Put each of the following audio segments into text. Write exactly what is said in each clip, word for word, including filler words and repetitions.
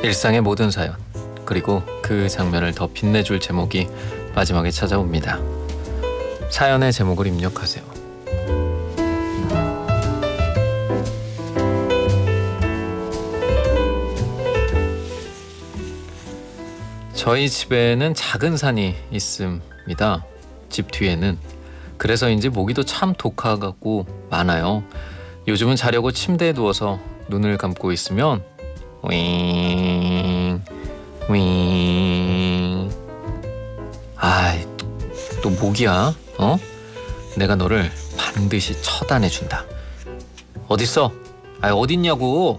일상의 모든 사연, 그리고 그 장면을 더 빛내줄 제목이 마지막에 찾아옵니다. 사연의 제목을 입력하세요. 저희 집에는 작은 산이 있습니다. 집 뒤에는. 그래서인지 모기도 참 독하고 많아요. 요즘은 자려고 침대에 누워서 눈을 감고 있으면 윙 윙. 아이, 또 모기야? 어? 내가 너를 반드시 처단해준다. 어딨어? 아, 어딨냐고.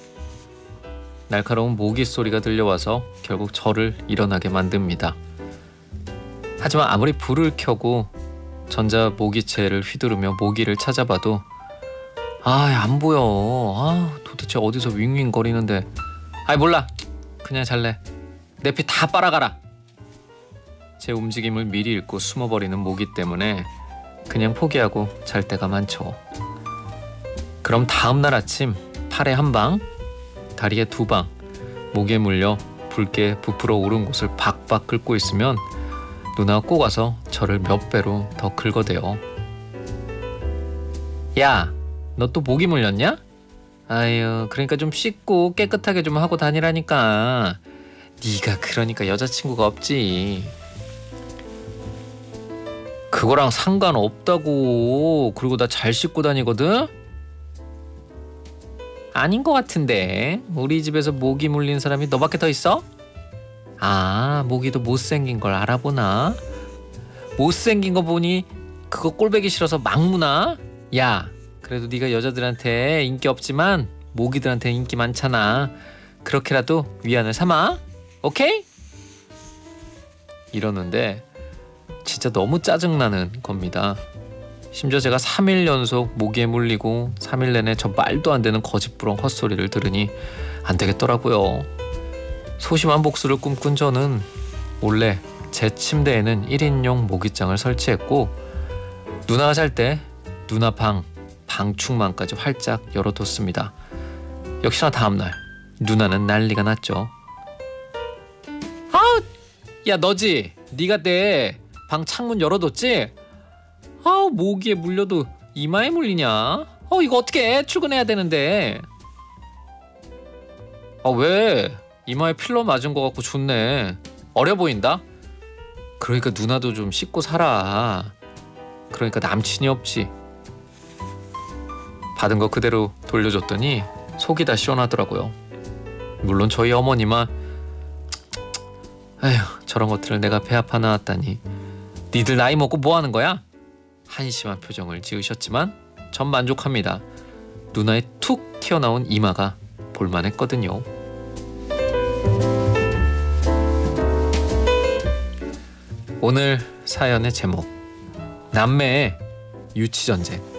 날카로운 모기 소리가 들려와서 결국 저를 일어나게 만듭니다. 하지만 아무리 불을 켜고 전자 모기채를 휘두르며 모기를 찾아봐도 아, 안 보여. 아, 도대체 어디서 윙윙거리는데. 아이, 몰라. 그냥 잘래. 내 피 다 빨아가라. 제 움직임을 미리 읽고 숨어버리는 모기 때문에 그냥 포기하고 잘 때가 많죠. 그럼 다음날 아침 팔에 한 방, 다리에 두 방, 모기에 물려 붉게 부풀어 오른 곳을 박박 긁고 있으면 누나가 꼭 와서 저를 몇 배로 더 긁어대요. 야, 너 또 모기 물렸냐? 아유, 그러니까 좀 씻고 깨끗하게 좀 하고 다니라니까. 네가 그러니까 여자친구가 없지. 그거랑 상관없다고. 그리고 나 잘 씻고 다니거든? 아닌 것 같은데. 우리 집에서 모기 물린 사람이 너밖에 더 있어? 아, 모기도 못생긴 걸 알아보나? 못생긴 거 보니 그거 꼴보기 싫어서 막 무나? 야, 그래도 네가 여자들한테 인기 없지만 모기들한테 인기 많잖아. 그렇게라도 위안을 삼아. 오케이? 이러는데 진짜 너무 짜증나는 겁니다. 심지어 제가 삼 일 연속 모기에 물리고 삼 일 내내 저 말도 안 되는 거짓부렁 헛소리를 들으니 안 되겠더라고요. 소심한 복수를 꿈꾼 저는 몰래 제 침대에는 일 인용 모기장을 설치했고 누나가 잘 때 누나 방 방충망까지 활짝 열어뒀습니다. 역시나 다음날 누나는 난리가 났죠. 아우, 야, 너지? 네가 내 방 창문 열어뒀지? 아우, 모기에 물려도 이마에 물리냐? 어, 이거 어떻게 해? 출근해야 되는데. 아, 왜? 이마에 필러 맞은 거 같고 좋네. 어려 보인다? 그러니까 누나도 좀 씻고 살아. 그러니까 남친이 없지. 받은 거 그대로 돌려줬더니 속이 다 시원하더라고요. 물론 저희 어머니만 에휴, 저런 것들을 내가 배 아파 나왔다니. 니들 나이 먹고 뭐 하는 거야? 한심한 표정을 지으셨지만 전 만족합니다. 누나의 툭 튀어나온 이마가 볼만했거든요. 오늘 사연의 제목, 남매의 유치전쟁.